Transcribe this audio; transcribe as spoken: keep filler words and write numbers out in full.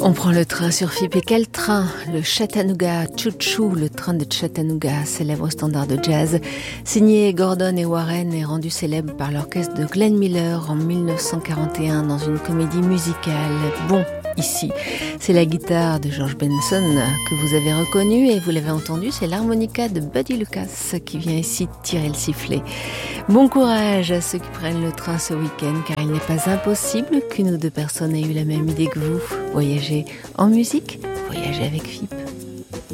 On prend le train sur F I P. Et quel train? Le Chattanooga Choo-Choo, le train de Chattanooga, célèbre standard de jazz, signé Gordon et Warren et rendu célèbre par l'orchestre de Glenn Miller en mille neuf cent quarante et un dans une comédie musicale. Bon, ici, c'est la guitare de George Benson que vous avez reconnue et vous l'avez entendu, c'est l'harmonica de Buddy Lucas qui vient ici tirer le sifflet. Bon courage à ceux qui prennent le train ce week-end, car il n'est pas impossible qu'une ou deux personnes aient eu la même idée que vous. Voyager en musique, voyager avec F I P.